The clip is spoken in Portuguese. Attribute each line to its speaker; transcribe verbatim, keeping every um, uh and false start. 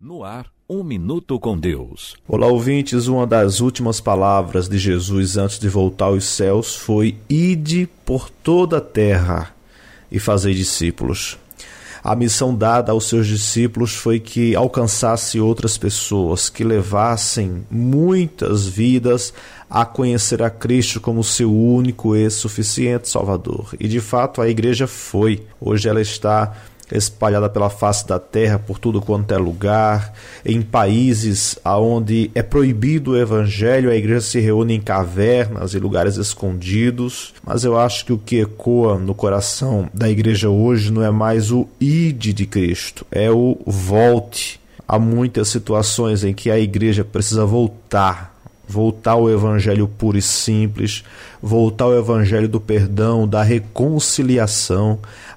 Speaker 1: No ar, um minuto com Deus.
Speaker 2: Olá, ouvintes. Uma das últimas palavras de Jesus antes de voltar aos céus foi: ide por toda a terra e fazei discípulos. A missão dada aos seus discípulos foi que alcançasse outras pessoas, que levassem muitas vidas a conhecer a Cristo como seu único e suficiente Salvador. E de fato a igreja foi. Hoje ela está espalhada pela face da terra, por tudo quanto é lugar, em países onde é proibido o evangelho, a igreja se reúne em cavernas e lugares escondidos. Mas eu acho que o que ecoa no coração da igreja hoje não é mais o ide de Cristo, é o volte. Há muitas situações em que a igreja precisa voltar, voltar ao evangelho puro e simples, voltar ao evangelho do perdão, da reconciliação,